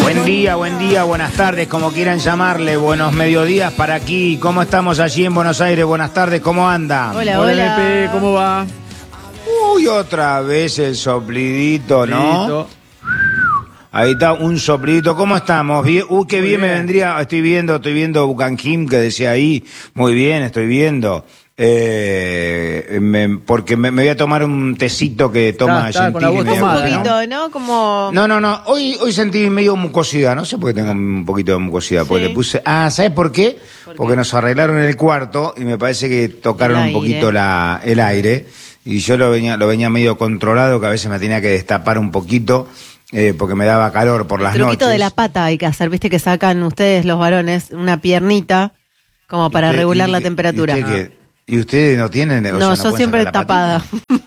Buen día, buenas tardes, como quieran llamarle, buenos mediodías para aquí. ¿Cómo estamos allí en Buenos Aires? Buenas tardes, ¿cómo anda? Hola, Pepe, ¿cómo va? Uy, otra vez el soplidito, ¿no? Ahí está, un soplidito. ¿Cómo estamos? Bien. Qué bien me vendría. Estoy viendo Bucanquim que decía ahí. Muy bien, estoy viendo. Porque me voy a tomar un tecito que toma Gentili. Con la voz tomada, un poquito, ¿no? Como... No. Hoy sentí medio mucosidad. No sé por qué tengo un poquito de mucosidad. Porque le puse... ¿sabes por qué? Porque nos arreglaron el cuarto y me parece que tocaron un poquito el aire. Y yo lo venía medio controlado, que a veces me tenía que destapar un poquito. Porque me daba calor por las noches. El truquito de la pata hay que hacer, viste que sacan ustedes los varones una piernita como para regular la temperatura. ¿Y ustedes no tienen? No, yo siempre tapada.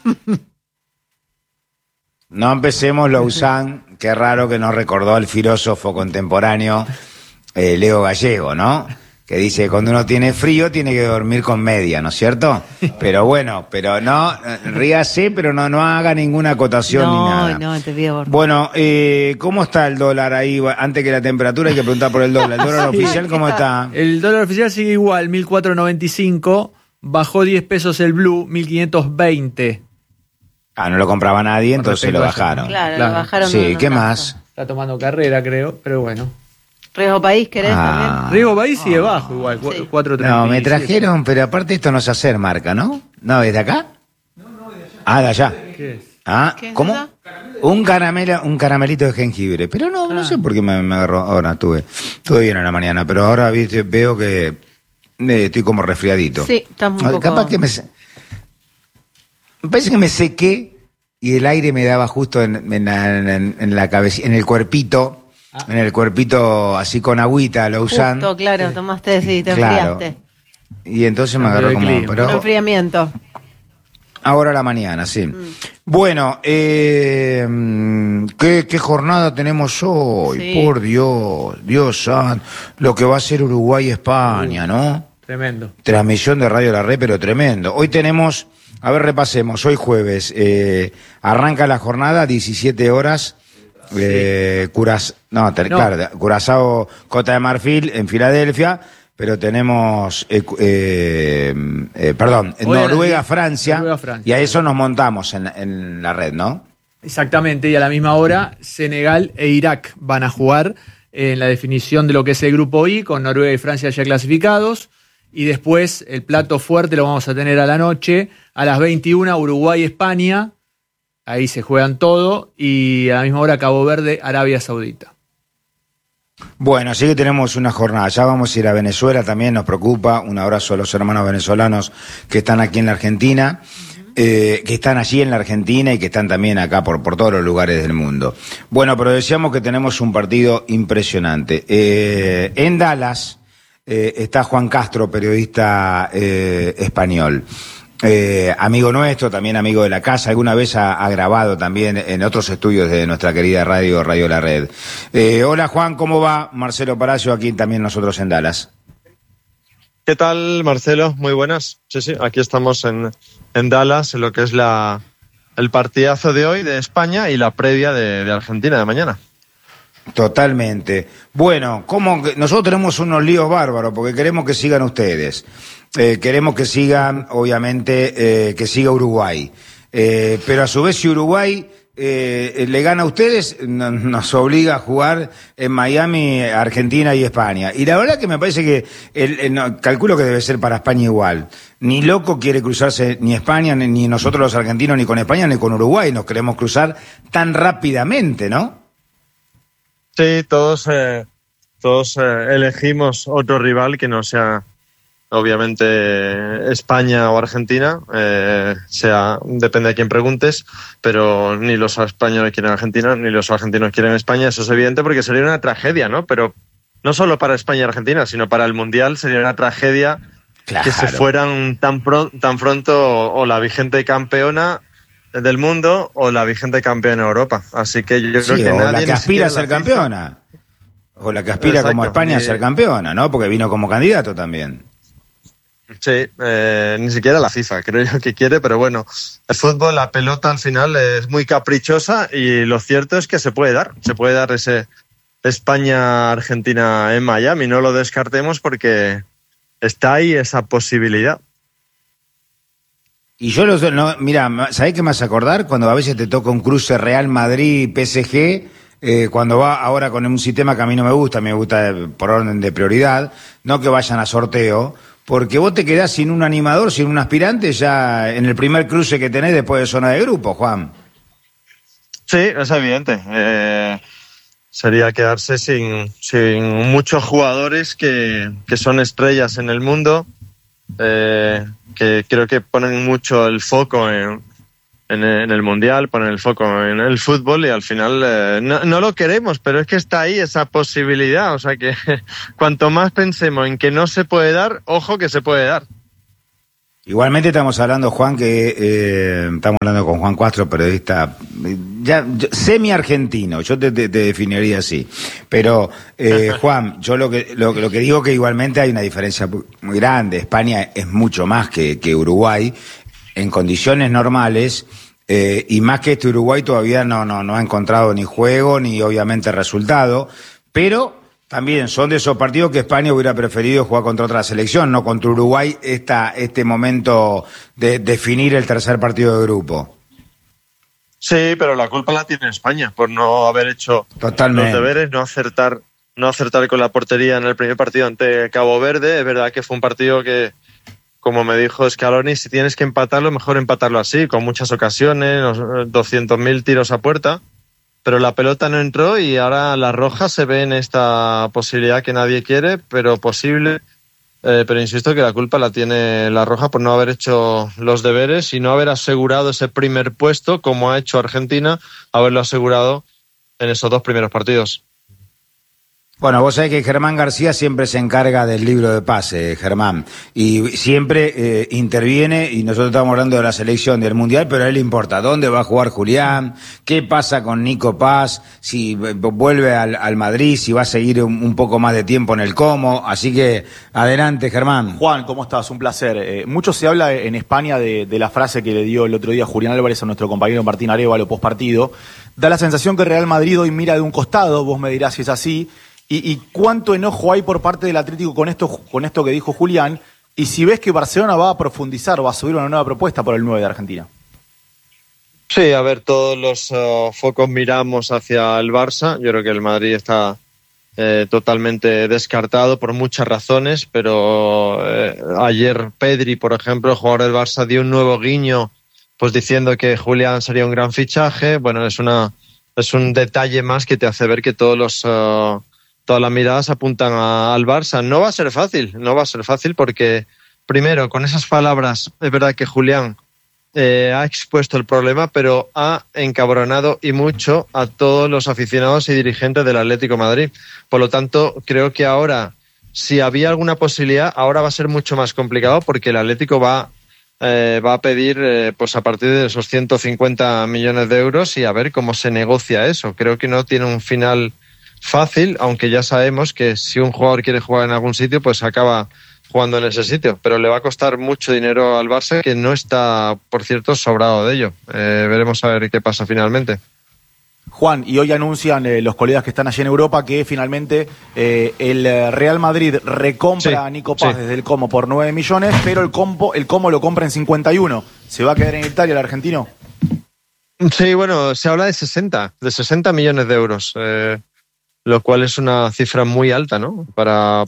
No empecemos, Lausanne, qué raro que nos recordó al filósofo contemporáneo Leo Gallego, ¿no? Que dice que cuando uno tiene frío tiene que dormir con media, ¿no es cierto? Pero bueno, no, ríase, pero no haga ninguna acotación ni nada. No, te pido. Bueno, ¿cómo está el dólar ahí? Antes que la temperatura hay que preguntar por el dólar. ¿El dólar oficial cómo está? El dólar oficial sigue igual, 1.495, bajó 10 pesos el blue, 1.520. No lo compraba nadie, entonces lo bajaron. Claro, lo bajaron. Sí, ¿qué más? Está tomando carrera, creo, pero bueno. Riesgo País, ¿querés también? Riesgo País sigue bajo igual, 4.37. No, me trajeron, pero aparte esto no sé hacer marca, ¿no? ¿No es de acá? No, de allá. De allá. ¿Qué es? ¿Qué ¿Cómo? Es un caramelito de jengibre. Pero no sé por qué me agarró. Ahora estuve bien en la mañana, pero ahora veo que estoy como resfriadito. Sí, estamos un poco... Capaz que me parece que me sequé y el aire me daba justo en la cabeza, en el cuerpito. En el cuerpito, así con agüita, lo usan. Justo, claro, tomaste, sí, te enfriaste. Y entonces me agarró como... Un enfriamiento. Ahora a la mañana, sí. Bueno, ¿qué jornada tenemos hoy? Sí. Por Dios santo, lo que va a ser Uruguay-España, ¿no? Tremendo. Transmisión de Radio La Red, pero tremendo. Hoy tenemos, a ver, repasemos, hoy jueves, arranca la jornada, 17 horas... Curazao, Costa de Marfil en Filadelfia, pero tenemos Noruega, Francia, y a eso nos montamos en la red, ¿no? Exactamente, y a la misma hora Senegal e Irak van a jugar en la definición de lo que es el grupo I, con Noruega y Francia ya clasificados, y después el plato fuerte lo vamos a tener a la noche, a las 21, Uruguay-España. Ahí se juegan todo, y a la misma hora Cabo Verde, Arabia Saudita. Bueno, así que tenemos una jornada. Ya vamos a ir a Venezuela, también nos preocupa. Un abrazo a los hermanos venezolanos que están aquí en la Argentina, que están allí en la Argentina y que están también acá por todos los lugares del mundo. Bueno, pero decíamos que tenemos un partido impresionante. En Dallas está Juan Castro, periodista español. Amigo nuestro, también amigo de la casa, alguna vez ha grabado también en otros estudios de nuestra querida Radio La Red. Hola Juan, ¿cómo va? Marcelo Palacio, aquí también nosotros en Dallas. ¿Qué tal, Marcelo? Muy buenas. Sí, aquí estamos en Dallas, en lo que es el partidazo de hoy de España y la previa de Argentina de mañana. Totalmente. Bueno, nosotros tenemos unos líos bárbaros porque queremos que sigan ustedes. Queremos que sigan, obviamente, que siga Uruguay. Pero a su vez, si Uruguay le gana a ustedes, nos obliga a jugar en Miami, Argentina y España. Y la verdad que me parece que, calculo que debe ser para España igual. Ni loco quiere cruzarse ni España, ni nosotros los argentinos, ni con España, ni con Uruguay. Nos queremos cruzar tan rápidamente, ¿no? Sí, todos elegimos otro rival que no sea... Obviamente España o Argentina, depende de quién preguntes, pero ni los españoles quieren Argentina, ni los argentinos quieren España, eso es evidente porque sería una tragedia, ¿no? Pero no solo para España y Argentina, sino para el Mundial sería una tragedia que se fueran tan pronto o la vigente campeona del mundo o la vigente campeona de Europa. Así que yo creo que o nadie... la que aspira a ser campeona. O la que aspira como España a ser campeona, ¿no? Porque vino como candidato también. Sí, ni siquiera la FIFA creo yo que quiere, pero bueno, el fútbol, la pelota al final es muy caprichosa y lo cierto es que se puede dar España-Argentina en Miami. No lo descartemos porque está ahí esa posibilidad. Y yo mira, ¿sabés qué me hace acordar? Cuando a veces te toca un cruce Real Madrid-PSG, cuando va ahora con un sistema que a mí no me gusta por orden de prioridad, no que vayan a sorteo, porque vos te quedás sin un animador, sin un aspirante ya en el primer cruce que tenés después de zona de grupo, Juan. Sí, es evidente. Sería quedarse sin muchos jugadores que son estrellas en el mundo, que creo que ponen mucho el foco en el Mundial, ponen el foco en el fútbol y al final no lo queremos, pero es que está ahí esa posibilidad. O sea que cuanto más pensemos en que no se puede dar, ojo que se puede dar. Igualmente estamos hablando, Juan, estamos hablando con Juan Cuastro, periodista semi-argentino, yo te definiría así. Pero, Juan, yo lo que digo que igualmente hay una diferencia muy grande. España es mucho más que Uruguay en condiciones normales, y más que Uruguay todavía no ha encontrado ni juego ni obviamente resultado, pero también son de esos partidos que España hubiera preferido jugar contra otra selección, no contra Uruguay, este momento de definir el tercer partido de grupo. Sí, pero la culpa la tiene España por no haber hecho Totalmente los deberes, no acertar con la portería en el primer partido ante Cabo Verde. Es verdad que fue un partido que, como me dijo Scaloni, si tienes que empatarlo, mejor empatarlo así, con muchas ocasiones, 200.000 tiros a puerta. Pero la pelota no entró y ahora la Roja se ve en esta posibilidad que nadie quiere, pero posible. Pero insisto que la culpa la tiene la Roja por no haber hecho los deberes y no haber asegurado ese primer puesto, como ha hecho Argentina, haberlo asegurado en esos 2 primeros partidos. Bueno, vos sabés que Germán García siempre se encarga del libro de pase, Germán, y siempre interviene, y nosotros estamos hablando de la selección del Mundial, pero a él le importa dónde va a jugar Julián, qué pasa con Nico Paz, si vuelve al Madrid, si va a seguir un poco más de tiempo en el Como, así que adelante, Germán. Juan, ¿cómo estás? Un placer. Mucho se habla en España de la frase que le dio el otro día Julián Álvarez a nuestro compañero Martín Arévalo post partido. Da la sensación que Real Madrid hoy mira de un costado, vos me dirás si es así. ¿Y cuánto enojo hay por parte del Atlético con esto que dijo Julián? Y si ves que Barcelona va a profundizar, va a subir una nueva propuesta por el 9 de Argentina. Sí, a ver, todos los focos miramos hacia el Barça. Yo creo que el Madrid está totalmente descartado por muchas razones, pero ayer Pedri, por ejemplo, el jugador del Barça, dio un nuevo guiño, pues diciendo que Julián sería un gran fichaje. Bueno, es un detalle más que te hace ver que todas las miradas apuntan al Barça. No va a ser fácil porque, primero, con esas palabras, es verdad que Julián ha expuesto el problema, pero ha encabronado y mucho a todos los aficionados y dirigentes del Atlético de Madrid. Por lo tanto, creo que ahora, si había alguna posibilidad, ahora va a ser mucho más complicado porque el Atlético va a pedir pues a partir de esos 150 millones de euros y a ver cómo se negocia eso. Creo que no tiene un final fácil, aunque ya sabemos que si un jugador quiere jugar en algún sitio, pues acaba jugando en ese sitio, pero le va a costar mucho dinero al Barça, que no está, por cierto, sobrado de ello. Veremos a ver qué pasa finalmente. Juan, y hoy anuncian los colegas que están allí en Europa que finalmente el Real Madrid recompra a Nico Paz desde el Como por 9 millones, pero el Como lo compra en 51. ¿Se va a quedar en Italia el argentino? Sí, bueno, se habla de 60 millones de euros. Lo cual es una cifra muy alta, ¿no? Para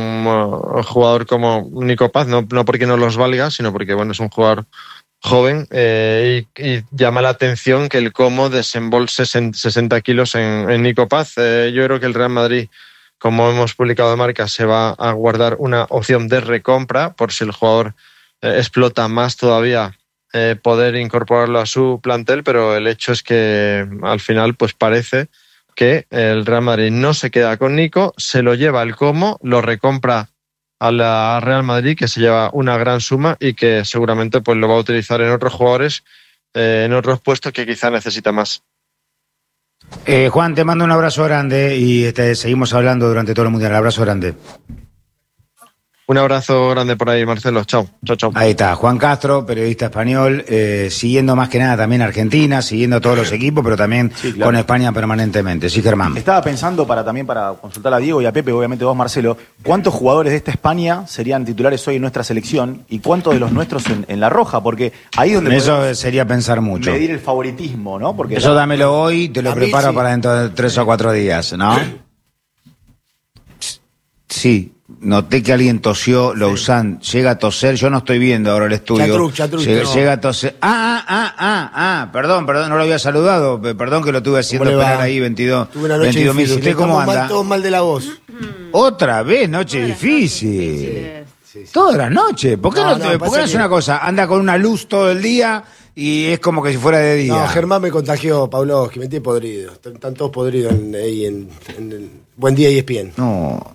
un jugador como Nico Paz, no porque no los valga, sino porque bueno, es un jugador joven y llama la atención que el Como desembolse 60 kilos en Nico Paz. Yo creo que el Real Madrid, como hemos publicado de marca, se va a guardar una opción de recompra por si el jugador explota más todavía, poder incorporarlo a su plantel, pero el hecho es que al final pues parece que el Real Madrid no se queda con Nico, se lo lleva al Como, lo recompra a la Real Madrid, que se lleva una gran suma y que seguramente pues lo va a utilizar en otros jugadores, en otros puestos que quizá necesita más. Juan, te mando un abrazo grande y seguimos hablando durante todo el Mundial. Un abrazo grande. Un abrazo grande por ahí, Marcelo. Chao. Ahí está, Juan Castro, periodista español, siguiendo más que nada también Argentina, siguiendo todos los equipos, pero también con España permanentemente. Sí, Germán. Estaba pensando también para consultar a Diego y a Pepe, obviamente vos, Marcelo, ¿cuántos jugadores de esta España serían titulares hoy en nuestra selección y cuántos de los nuestros en la roja? Porque ahí es donde eso sería pensar mucho. Medir el favoritismo, ¿no? Porque eso dámelo hoy, te lo preparo para dentro de 3 o 4 días, ¿no? Sí. Noté que alguien tosió, Lausanne, llega a toser, yo no estoy viendo ahora el estudio. Chatruc, llega a toser. Perdón, no lo había saludado, perdón que lo tuve haciendo esperar ahí 22 minutos. ¿Usted cómo anda? Todos mal de la voz. Otra vez, noche difícil. Sí. Toda la noche. ¿Por qué no es una cosa? Anda con una luz todo el día y es como que si fuera de día. No, Germán me contagió, Pavlovsky, me tiene podrido. Están todos podridos ahí en el Buen Día ESPN. No,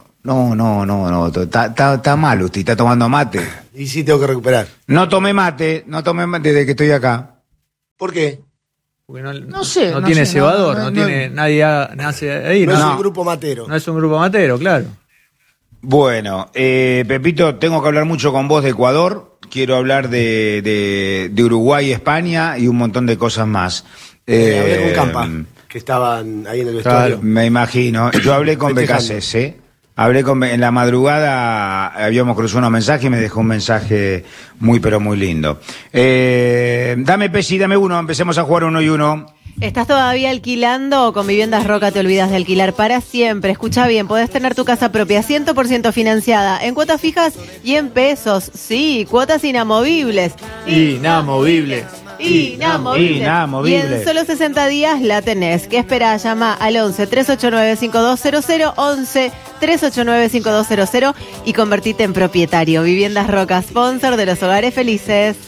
está mal usted, está tomando mate. Y sí tengo que recuperar. No tomé mate desde que estoy acá. ¿Por qué? Porque no tiene cebador, no tiene nadie nace ahí. No es un grupo matero. No es un grupo matero, claro. Bueno, Pepito, tengo que hablar mucho con vos de Ecuador. Quiero hablar de Uruguay, España y un montón de cosas más. Hablé con Campa, que estaban ahí en el vestuario. Me imagino. Yo hablé con BKC, en la madrugada, habíamos cruzado unos mensajes y me dejó un mensaje muy pero muy lindo. Dame Pesi, dame uno, empecemos a jugar 1 y 1. ¿Estás todavía alquilando o con Viviendas Roca te olvidas de alquilar para siempre? Escucha bien, podés tener tu casa propia 100% financiada en cuotas fijas y en pesos. Sí, cuotas inamovibles. Inamovibles. Y en solo 60 días la tenés. ¿Qué esperás? Llama al 11-389-5200, 11-389-5200 y convertite en propietario. Viviendas Roca, sponsor de los hogares felices.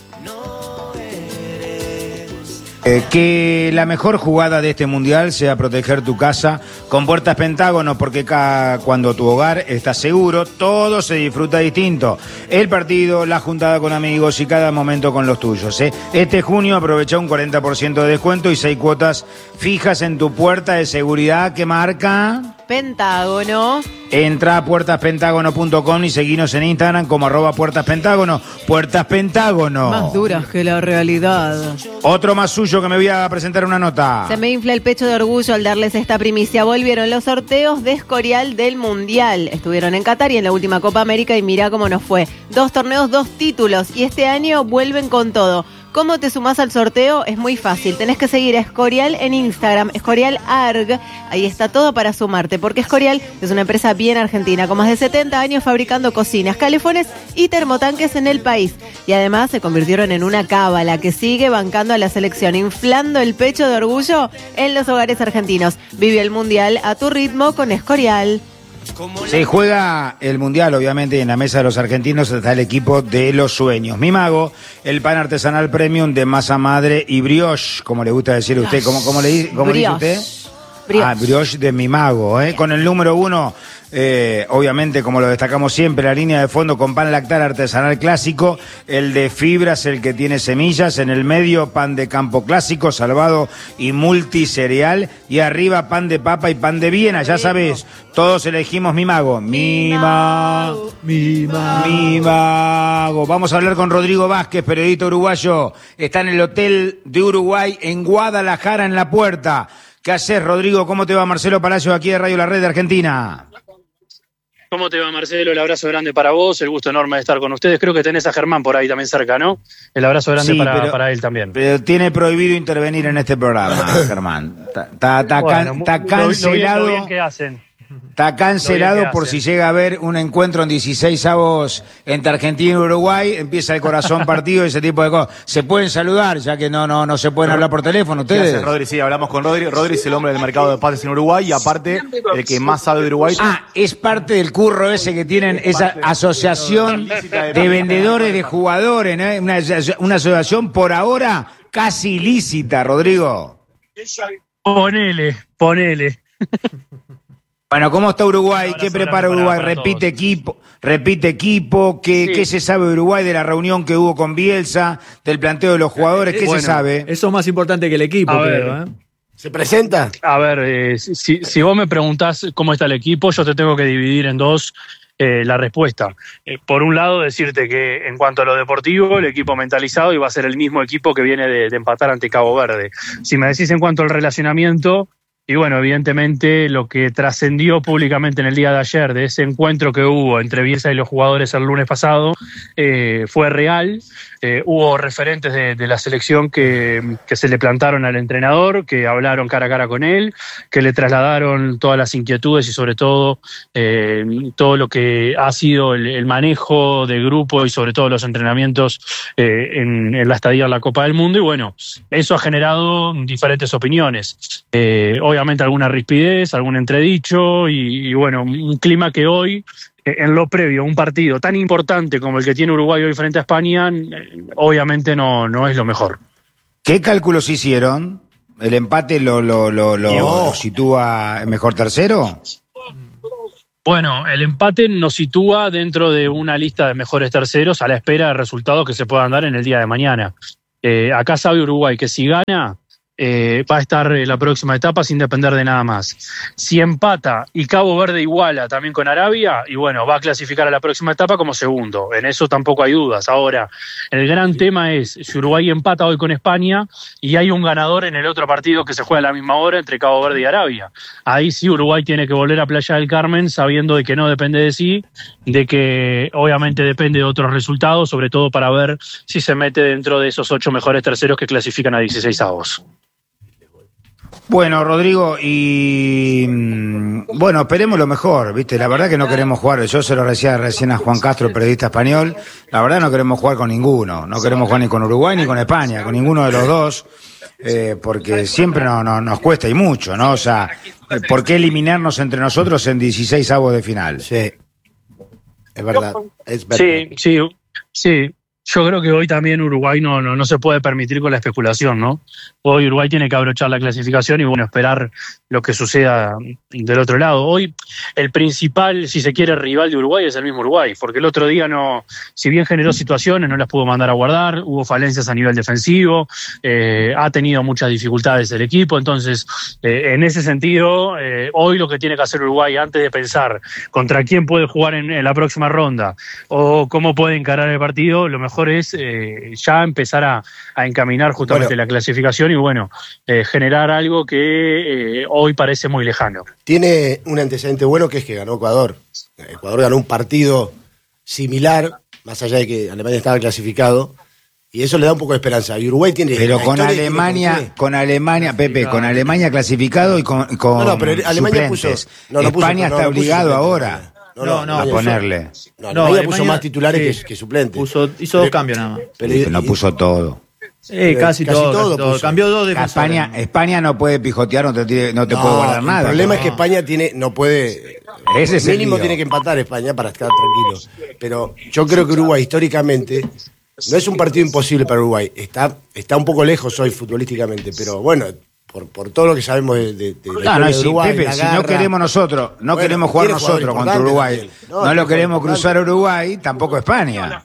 Que la mejor jugada de este mundial sea proteger tu casa con Puertas Pentágono, porque cuando tu hogar está seguro, todo se disfruta distinto. El partido, la juntada con amigos y cada momento con los tuyos. Este junio aprovecha un 40% de descuento y 6 cuotas fijas en tu puerta de seguridad que marca Pentágono. Entra a puertaspentágono.com y seguinos en Instagram como @puertaspentágono. Puertas Pentágono. Más duras que la realidad. Otro más suyo que me voy a presentar una nota. Se me infla el pecho de orgullo al darles esta primicia. Volvieron los sorteos de Escorial del Mundial. Estuvieron en Qatar y en la última Copa América y mirá cómo nos fue. 2 torneos, 2 títulos y este año vuelven con todo. ¿Cómo te sumás al sorteo? Es muy fácil. Tenés que seguir a Escorial en Instagram, Escorial ARG. Ahí está todo para sumarte, porque Escorial es una empresa bien argentina, con más de 70 años fabricando cocinas, calefones y termotanques en el país. Y además se convirtieron en una cábala que sigue bancando a la selección, inflando el pecho de orgullo en los hogares argentinos. Vive el Mundial a tu ritmo con Escorial. Se juega el Mundial, obviamente, y en la mesa de los argentinos está el equipo de los sueños. Mi Mago, el pan artesanal premium de masa madre y brioche, como le gusta decir a usted. ¿Cómo le dice usted? Brioche de Mi Mago, con el número 1, obviamente, como lo destacamos siempre, la línea de fondo con pan lactal artesanal clásico, el de fibras, el que tiene semillas, en el medio pan de campo clásico, salvado y multicereal, y arriba pan de papa y pan de Viena, ya sabes, todos elegimos Mi Mago. Mi Mago. Vamos a hablar con Rodrigo Vázquez, periodista uruguayo, está en el Hotel de Uruguay en Guadalajara, en La Puerta. ¿Qué haces, Rodrigo? ¿Cómo te va? Marcelo Palacio, aquí de Radio La Red de Argentina. ¿Cómo te va, Marcelo? El abrazo grande para vos, el gusto enorme de estar con ustedes. Creo que tenés a Germán por ahí también cerca, ¿no? El abrazo grande para él también. Pero tiene prohibido intervenir en este programa, Germán. Está cancelado. Lo bien que hacen. Está cancelado por si llega a haber un encuentro en 16avos entre Argentina y Uruguay, empieza el corazón partido y ese tipo de cosas. ¿Se pueden saludar, ya que no se pueden hablar por teléfono ustedes? Gracias, Rodri, sí, hablamos con Rodri. Rodri es el hombre del mercado de pases en Uruguay y aparte el que más sabe de Uruguay. Es parte del curro ese que tienen, esa asociación de vendedores de jugadores, ¿no? Una asociación por ahora casi ilícita, Rodrigo. Ponele. Bueno, ¿cómo está Uruguay? ¿Qué prepara Uruguay? Repite equipo. ¿Qué se sabe de Uruguay, de la reunión que hubo con Bielsa, del planteo de los jugadores? ¿Qué se sabe? Eso es más importante que el equipo, creo. ¿Se presenta? A ver, si vos me preguntás cómo está el equipo, yo te tengo que dividir en dos la respuesta. Por un lado, decirte que en cuanto a lo deportivo, el equipo mentalizado iba a ser el mismo equipo que viene de empatar ante Cabo Verde. Si me decís en cuanto al relacionamiento, y bueno, evidentemente lo que trascendió públicamente en el día de ayer de ese encuentro que hubo entre Bielsa y los jugadores el lunes pasado fue real. Hubo referentes de la selección que se le plantaron al entrenador, que hablaron cara a cara con él, que le trasladaron todas las inquietudes y sobre todo todo lo que ha sido el manejo de grupo y sobre todo los entrenamientos en la estadía en la Copa del Mundo. Y bueno, eso ha generado diferentes opiniones. Obviamente alguna rispidez, algún entredicho y bueno, un clima que hoy, en lo previo a un partido tan importante como el que tiene Uruguay hoy frente a España, obviamente no es lo mejor. ¿Qué cálculos hicieron? ¿El empate lo sitúa mejor tercero? Bueno, el empate nos sitúa dentro de una lista de mejores terceros a la espera de resultados que se puedan dar en el día de mañana. Acá sabe Uruguay que si gana, va a estar en la próxima etapa sin depender de nada más. Si empata y Cabo Verde iguala también con Arabia, y bueno, va a clasificar a la próxima etapa como segundo. En eso tampoco hay dudas. Ahora, el gran tema es si Uruguay empata hoy con España y hay un ganador en el otro partido que se juega a la misma hora entre Cabo Verde y Arabia. Ahí sí Uruguay tiene que volver a Playa del Carmen sabiendo de que no depende de sí, de que obviamente depende de otros resultados, sobre todo para ver si se mete dentro de esos 8 mejores terceros que clasifican a 16avos. Bueno, Rodrigo, y bueno, esperemos lo mejor, ¿viste? La verdad que no queremos jugar, yo se lo decía recién a Juan Castro, periodista español, la verdad no queremos jugar con ninguno, no queremos jugar ni con Uruguay ni con España, con ninguno de los dos, porque siempre nos cuesta y mucho, ¿no? O sea, ¿por qué eliminarnos entre nosotros en 16avos de final? Sí, es verdad. Sí. Yo creo que hoy también Uruguay no se puede permitir con la especulación, ¿no? Hoy Uruguay tiene que abrochar la clasificación y bueno, esperar lo que suceda del otro lado. Hoy el principal, si se quiere, rival de Uruguay es el mismo Uruguay, porque el otro día si bien generó situaciones, no las pudo mandar a guardar, hubo falencias a nivel defensivo, ha tenido muchas dificultades el equipo, entonces en ese sentido, hoy lo que tiene que hacer Uruguay antes de pensar contra quién puede jugar en la próxima ronda o cómo puede encarar el partido, lo mejor es ya empezar a encaminar justamente la clasificación y bueno, generar algo que hoy parece muy lejano. Tiene un antecedente bueno que es que ganó Ecuador. Ecuador ganó un partido similar, más allá de que Alemania estaba clasificado, y eso le da un poco de esperanza. Y Uruguay tiene... Pero con Alemania, Pepe, con Alemania clasificado y con pero Alemania suplentes. España está obligado ahora. A ponerle. Alemania puso más titulares que suplentes. Hizo 2 cambios nada más. Pero no puso todo. Casi todo. Cambió 2 defensores. España no puede pijotear, no te puede guardar nada. El problema es que España no puede. Ese es el mínimo lío. tiene que empatar España para estar tranquilo. Pero yo creo que Uruguay históricamente no es un partido imposible para Uruguay. Está un poco lejos hoy futbolísticamente, pero bueno. Por todo lo que sabemos de Uruguay, Pepe, si no queremos nosotros, queremos jugar nosotros contra Uruguay, no lo queremos cruzar a Uruguay, tampoco España.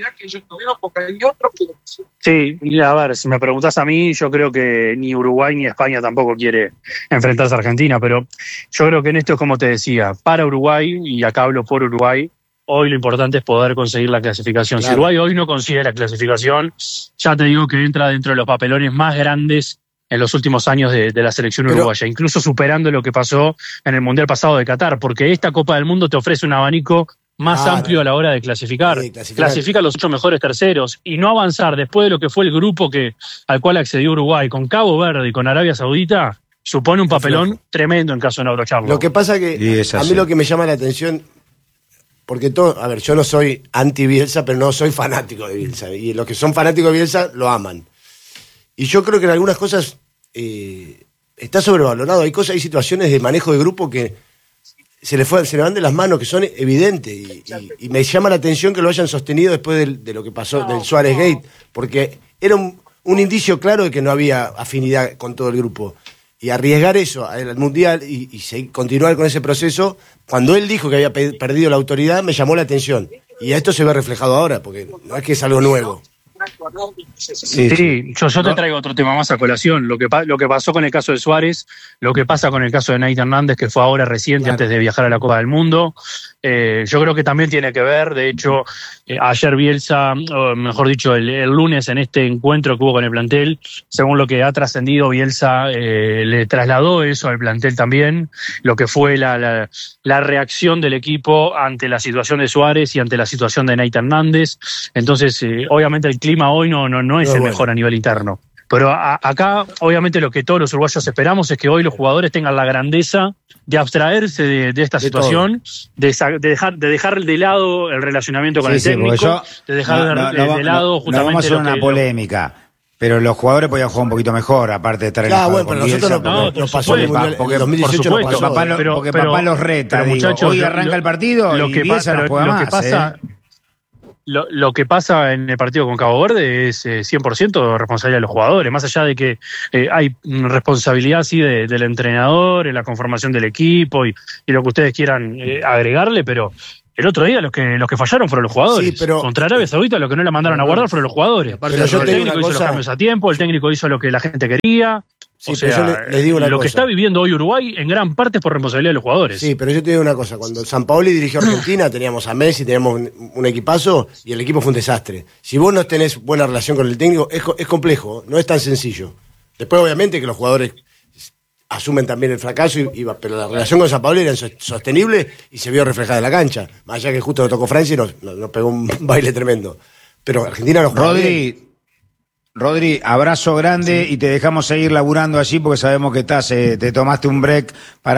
Sí, a ver, si me preguntás a mí, yo creo que ni Uruguay ni España tampoco quiere enfrentarse a Argentina, pero yo creo que en esto es como te decía, para Uruguay, y acá hablo por Uruguay, hoy lo importante es poder conseguir la clasificación. Claro. Si Uruguay hoy no consigue la clasificación, ya te digo que entra dentro de los papelones más grandes en los últimos años de la selección uruguaya, incluso superando lo que pasó en el Mundial pasado de Qatar, porque esta Copa del Mundo te ofrece un abanico más amplio a la hora de clasificar. Clasifica los 8 mejores terceros y no avanzar después de lo que fue el grupo al cual accedió Uruguay con Cabo Verde y con Arabia Saudita, supone un papelón tremendo en caso de no abrocharlo. Lo que pasa que a mí lo que me llama la atención, porque yo no soy anti-Bielsa, pero no soy fanático de Bielsa, y los que son fanáticos de Bielsa lo aman. Y yo creo que en algunas cosas está sobrevalorado. Hay situaciones de manejo de grupo que se le van de las manos, que son evidentes. Y me llama la atención que lo hayan sostenido después de lo que pasó del Suárez Gate, porque era un indicio claro de que no había afinidad con todo el grupo. Y arriesgar eso al Mundial y continuar con ese proceso, cuando él dijo que había perdido la autoridad, me llamó la atención. Y esto se ve reflejado ahora, porque no es que es algo nuevo. Sí, yo te traigo otro tema más a colación. Lo que pasó con el caso de Suárez, lo que pasa con el caso de Nate Hernández, que fue ahora reciente, antes de viajar a la Copa del Mundo. Yo creo que también tiene que ver. De hecho, ayer Bielsa, o mejor dicho, el lunes en este encuentro que hubo con el plantel, según lo que ha trascendido, Bielsa le trasladó eso al plantel también, lo que fue la reacción del equipo ante la situación de Suárez y ante la situación de Nate Hernández. Entonces, obviamente el clima hoy no es el mejor a nivel interno. Pero acá, obviamente, lo que todos los uruguayos esperamos es que hoy los jugadores tengan la grandeza de abstraerse de esta situación, de dejar de lado el relacionamiento con el técnico, de dejar de lado justamente. No vamos a hacer una polémica. Pero los jugadores podían jugar un poquito mejor, aparte de estar en el bueno, pero nosotros no pasó el Mundial, porque en 2018 no pasó. Porque papá los reta, muchachos, hoy arranca el partido y Bielsa no juega más. Lo que pasa en el partido con Cabo Verde es 100% responsabilidad de los jugadores, más allá de que hay responsabilidad sí del entrenador en la conformación del equipo y lo que ustedes quieran agregarle, pero el otro día los que fallaron fueron los jugadores. Sí, pero contra Arabia Saudita los que no la mandaron a guardar fueron los jugadores. Pero el técnico hizo los cambios a tiempo, el técnico hizo lo que la gente quería. Sí, o sea, les digo lo que está viviendo hoy Uruguay en gran parte es por responsabilidad de los jugadores. Sí, pero yo te digo una cosa, cuando Sampaoli dirigió a Argentina teníamos a Messi, teníamos un equipazo y el equipo fue un desastre. Si vos no tenés buena relación con el técnico, es complejo, no es tan sencillo. Después obviamente que los jugadores asumen también el fracaso, pero la relación con Sampaoli era sostenible y se vio reflejada en la cancha. Más allá que justo nos tocó Francia y nos pegó un baile tremendo. Pero Argentina no jugó bien. Rodri, abrazo grande y te dejamos seguir laburando allí porque sabemos que te tomaste un break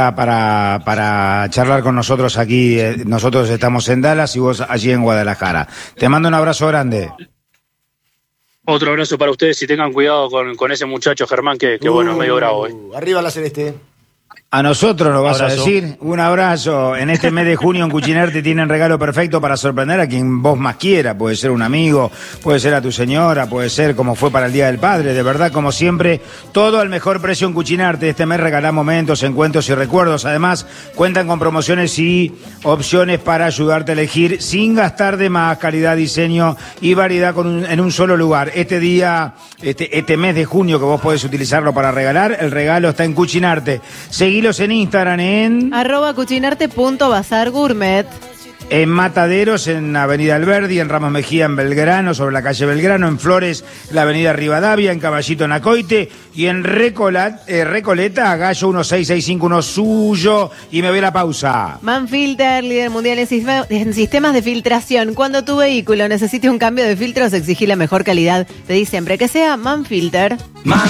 para charlar con nosotros aquí. Nosotros estamos en Dallas y vos allí en Guadalajara. Te mando un abrazo grande. Otro abrazo para ustedes y tengan cuidado con ese muchacho Germán que bueno, es medio bravo. Arriba la Celeste. A nosotros nos vas a decir un abrazo. En este mes de junio en Cuchinarte tienen regalo perfecto para sorprender a quien vos más quiera. Puede ser un amigo, puede ser a tu señora, puede ser como fue para el Día del Padre. De verdad, como siempre, todo al mejor precio en Cuchinarte. Este mes regalamos momentos, encuentros y recuerdos. Además, cuentan con promociones y opciones para ayudarte a elegir sin gastar de más. Calidad, diseño y variedad en un solo lugar. Este día, este mes de junio que vos podés utilizarlo para regalar, el regalo está en Cuchinarte. Seguilos en Instagram en @cuchinarte.bazargourmet. En Mataderos, en Avenida Alberdi, en Ramos Mejía, en Belgrano, sobre la calle Belgrano, en Flores, la Avenida Rivadavia, en Caballito, en Acoite, y en Recoleta, Gallo 16651 suyo, y me voy a la pausa. Manfilter, líder mundial en sistemas de filtración. Cuando tu vehículo necesite un cambio de filtros, exigí la mejor calidad. Te di siempre que sea Manfilter.